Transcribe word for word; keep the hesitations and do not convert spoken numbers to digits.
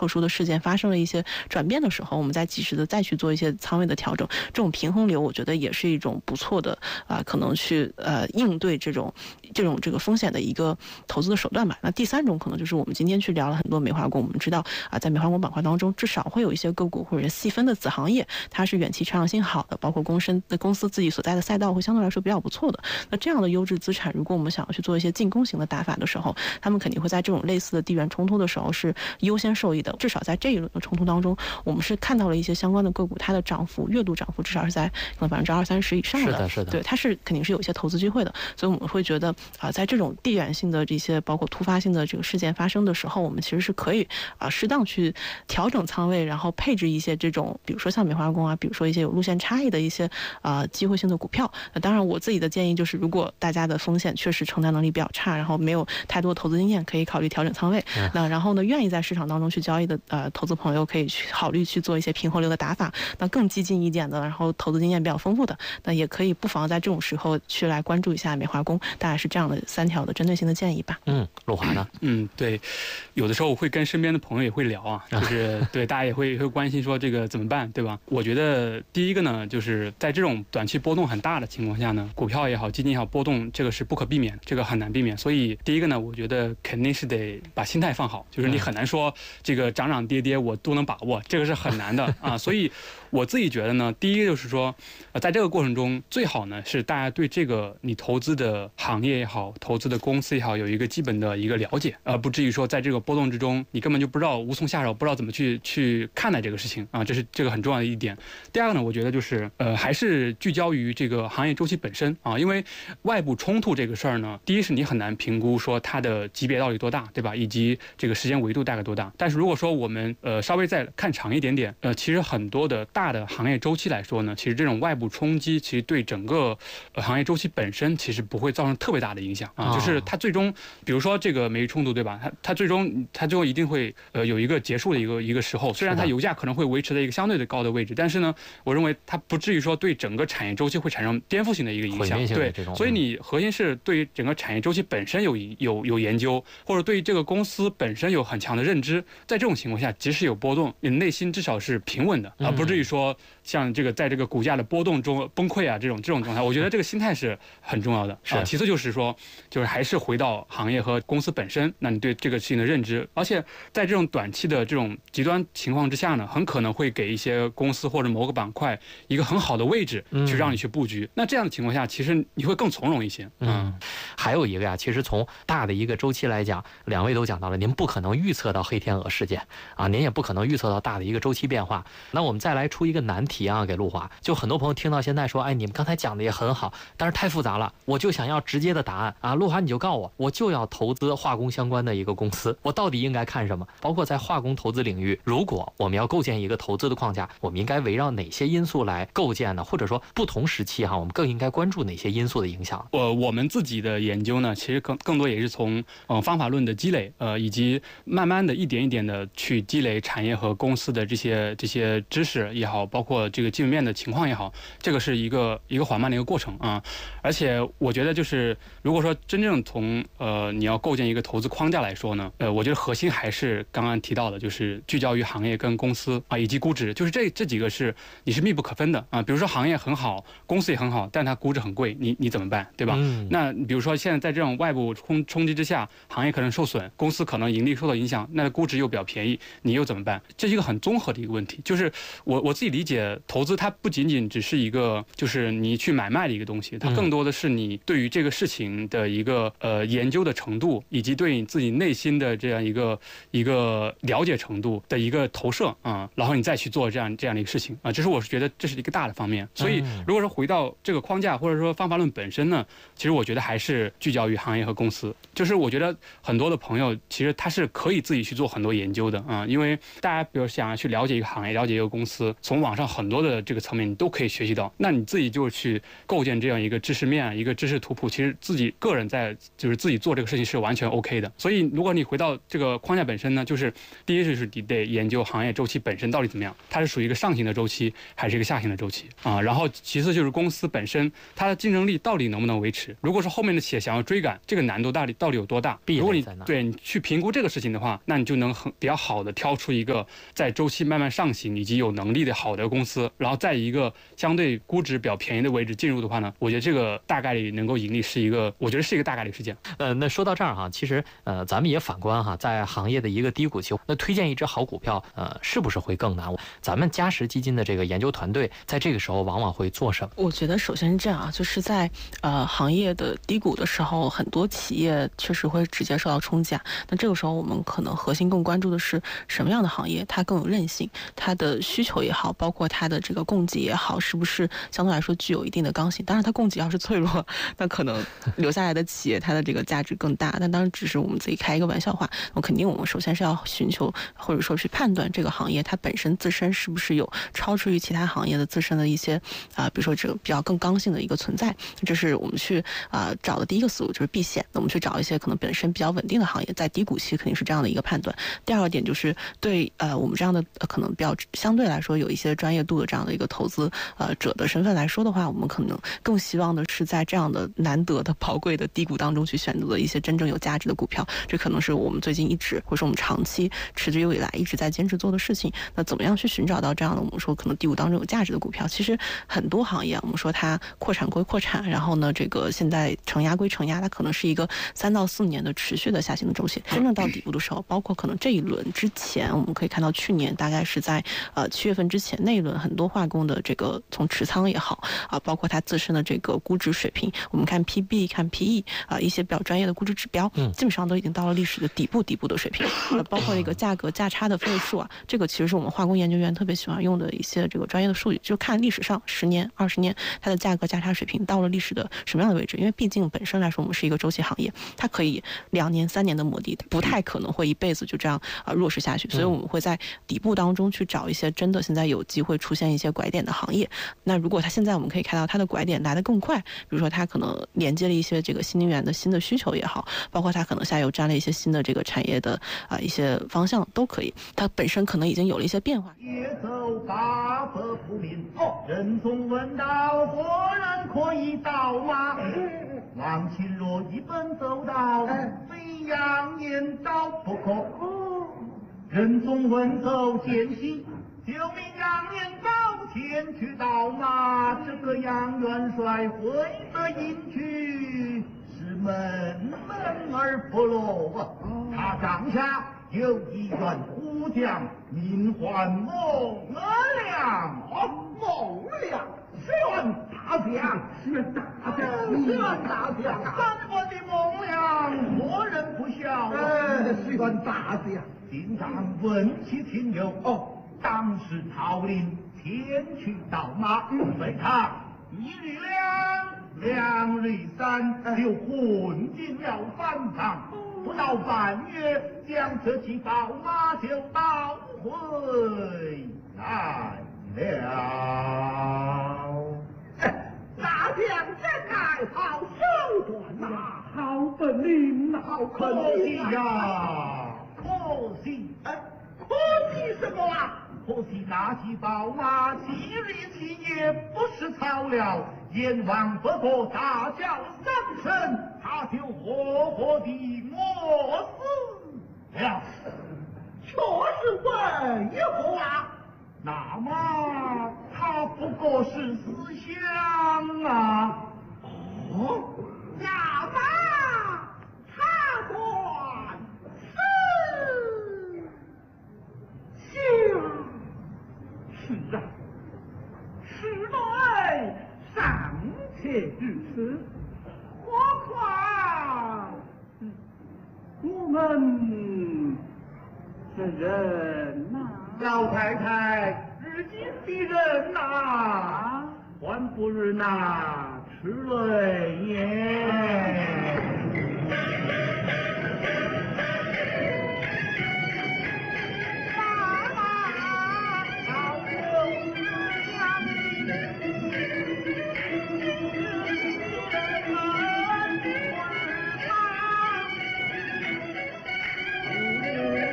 特殊的事件发生了一些转变的时候，我们再及时的再去做一些仓位的调整，这种平衡流我觉得也是一种不错的啊、呃，可能去呃应对这种这种这个风险的一个投资的手段吧。那第三种可能就是我们今天去聊了很多煤化工，我们知道啊，在煤化工板块当中，至少会有一些个股或者细分的子行业，它是远期成长性好的，包括公司的公司自己所在的赛道会相对来说比较不错的。那这样的优质资产，如果我们想要去做一些进攻型的打法的时候，他们肯定会在这种类似的地缘冲突的时候是优先受益的。至少在这一轮的冲突当中，我们是看到了一些相关的个股，它的涨幅月度涨幅至少是在可能百分之二三十以上的， 是的，是的， 对，它是肯定是有一些投资机会的。所以我们会觉得啊、呃，在这种地缘性的这些包括突发性的这个事件发生的时候，我们其实是可以啊、呃、适当去调整仓位，然后配置一些这种，比如说像煤化工啊，比如说一些有路线差异的一些啊、呃、机会性的股票。那当然，我自己的建议就是，如果大家的风险确实承担能力比较差，然后没有太多投资经验，可以考虑调整仓位。嗯、那然后呢，愿意在市场当中去交易的呃投资朋友，可以去考虑去做一些平衡流的打法。那更激进一点的，然后投资经验比较丰富的，那也可以不妨在这种时候去来关注一下煤化工。大概是这样的三条的针对性的建议吧。 嗯，陆华呢？ 嗯，对，有的时候我会跟身边的朋友也会聊啊，就是对大家也会会关心说这个怎么办，对吧？我觉得第一个呢，就是在这种短期波动很大的情况下呢，股票也好，基金也好，波动这个是不可避免，这个很难避免。所以第一个呢，我觉得肯定是得把心态放好，就是你很难说这个涨涨跌跌我都能把握，这个是很难的啊。所以我自己觉得呢，第一个就是说，呃，在这个过程中，最好呢是大家对这个你投资的行业也好，投资的公司也好，有一个基本的一个了解，而不至于说在这个波动之中，你根本就不知道无从下手，不知道怎么去去看待这个事情啊，这是这个很重要的一点。第二个呢，我觉得就是呃，还是聚焦于这个行业周期本身啊，因为外部冲突这个事儿呢，第一是你很难评估说它的级别到底多大，对吧？以及这个时间维度大概多大。但是如果说我们呃稍微再看长一点点，呃，其实很多的大的行业周期来说呢，其实这种外部冲击其实对整个、呃、行业周期本身其实不会造成特别大的影响啊，就是它最终，比如说这个美日冲突，对吧？它它最终它最后一定会呃有一个结束的一个一个时候，虽然它油价可能会维持在一个相对的高的位置，但是呢，我认为它不至于说对整个产业周期会产生颠覆性的一个影响。对，所以你核心是对于整个产业周期本身有有有研究，或者对于这个公司本身有很强的认知，在这种情况下，即使有波动，你内心至少是平稳的，而不至于说像这个在这个股价的波动中崩溃啊这种这种状态。我觉得这个心态是很重要的。是、啊。其次就是说，就是还是回到行业和公司本身，那你对这个事情的认知，而且在这种短期的这种极端情况之下呢，很可能会给一些公司或者某个板块一个很好的位置去让你去布局。嗯、那这样的情况下，其实你会更从容一些。嗯， 嗯还有一个呀，其实从大的一个周期来讲，两位都讲到了，您不可能预测到黑天鹅事件啊，您也不可能预测到大的一个周期变化。那我们再来出一个难题啊，给陆华。就很多朋友听到现在说，哎，你们刚才讲的也很好，但是太复杂了，我就想要直接的答案啊。陆华，你就告诉我，我就要投资化工相关的一个公司，我到底应该看什么？包括在化工投资领域，如果我们要构建一个投资的框架，我们应该围绕哪些因素来构建呢？或者说不同时期哈、啊，我们更应该关注哪些因素的影响？ 呃，我们自己的研究呢，其实更更多也是从呃方法论的积累，呃，以及慢慢的一点一点的去积累产业和公司的这些这些知识也好，包括这个基本面的情况也好，这个是一个一个缓慢的一个过程啊。而且我觉得就是如果说真正从呃你要构建一个投资框架来说呢，呃，我觉得核心还是刚刚提到的，就是聚焦于行业跟公司啊，以及估值，就是这这几个是你是密不可分的啊。比如说行业很好，公司也很好，但它估值很贵，你你怎么办，对吧？嗯、那比如说现在在这种外部冲冲击之下，行业可能受损，公司可能盈利受到影响，那估值又比较便宜，你又怎么办？这是一个很综合的一个问题。就是我我自己理解，投资它不仅仅只是一个就是你去买卖的一个东西，它更多的是你对于这个事情的一个呃研究的程度，以及对你自己内心的这样一个一个了解程度的一个投射啊、嗯，然后你再去做这样这样的一个事情啊，这是我是觉得这是一个大的方面。所以如果说回到这个框架或者说方法论本身呢，其实我觉得还是聚焦于行业和公司。就是我觉得很多的朋友其实他是可以自己去做很多研究的啊、嗯，因为大家比如想要去了解一个行业，了解一个公司，从网上很很多的这个层面你都可以学习到。那你自己就去构建这样一个知识面，一个知识图谱，其实自己个人在就是自己做这个事情是完全 OK 的。所以如果你回到这个框架本身呢，就是第一就是你得研究行业周期本身到底怎么样，它是属于一个上行的周期还是一个下行的周期啊？然后其次就是公司本身它的竞争力到底能不能维持？如果是后面的企业想要追赶，这个难度到底到底有多大？如果你对你去评估这个事情的话，那你就能很比较好的挑出一个在周期慢慢上行以及有能力的好的公司，然后在一个相对估值比较便宜的位置进入的话呢，我觉得这个大概率能够盈利是一个，我觉得是一个大概率事件。 呃，那说到这儿哈，其实呃，咱们也反观哈，在行业的一个低谷期，那推荐一只好股票，呃，是不是会更难？咱们嘉实基金的这个研究团队在这个时候往往会做什么？ 我觉得首先是这样啊，就是在呃行业的低谷的时候，很多企业确实会直接受到冲击啊。那这个时候我们可能核心更关注的是什么样的行业，它更有韧性，它的需求也好，包括它的这个供给也好，是不是相对来说具有一定的刚性？当然，它供给要是脆弱，那可能留下来的企业它的这个价值更大。但当然只是我们自己开一个玩笑话。我肯定我们首先是要寻求或者说去判断这个行业它本身自身是不是有超出于其他行业的自身的一些啊、呃，比如说这个比较更刚性的一个存在。这是我们去啊、呃、找的第一个思路，就是避险。那我们去找一些可能本身比较稳定的行业，在低谷期肯定是这样的一个判断。第二个点就是对呃我们这样的、呃、可能比较相对来说有一些专业度的这样的一个投资呃者的身份来说的话，我们可能更希望的是在这样的难得的宝贵的低谷当中去选择一些真正有价值的股票。这可能是我们最近一直或者说我们长期持之以来一直在坚持做的事情。那怎么样去寻找到这样的我们说可能低谷当中有价值的股票？其实很多行业我们说它扩产归扩产，然后呢这个现在承压归承压，它可能是一个三到四年的持续的下行的周期。真正到底部的时候，包括可能这一轮之前，我们可以看到去年大概是在呃七月份之前那一轮，很多化工的这个从持仓也好啊，包括它自身的这个估值水平，我们看 P B 看 P E 啊，一些比较专业的估值指标，基本上都已经到了历史的底部底部的水平。呃，包括一个价格价差的分位数啊，这个其实是我们化工研究员特别喜欢用的一些这个专业的数据，就看历史上十年、二十年它的价格价差水平到了历史的什么样的位置。因为毕竟本身来说，我们是一个周期行业，它可以两年、三年的磨砺，不太可能会一辈子就这样啊、呃、弱势下去。所以我们会在底部当中去找一些真的现在有机会出现一些拐点的行业。那如果它现在我们可以看到它的拐点来得更快，比如说它可能连接了一些这个新能源的新的需求也好，包括它可能下游沾了一些新的这个产业的啊、呃、一些方向都可以，它本身可能已经有了一些变化。 夜走八百不明，人中问道，何人可以到吗？王秦若一本走道，非扬言道不可。人中问走见隙，就命杨延昭前去道马。这个杨元帅会得隐去，是闷闷而不乐。他帐下有一员武将，名唤孟良。孟良，是员大将，是大将，是员大将。三国的孟良，何人不晓？呃，是员大将。今上闻其听有哦。当时曹林前去盗马，被他一日两，两日三，又混进了反场。不到半月，将这骑宝马就盗回来了。大将真乃好手段呐，好本领，好可惜呀，可惜，可惜什么啊？可惜那骑宝马昔日起也不是草料，阎王不过大叫三声，他就活活地饿死了。确实为何啊？那么他不过是思想啊。哦，那么他管是想。是啊，是乃尚且如此，何况我们这人呐、啊？老太太，如今的人呐、啊，还不如那吃了耶。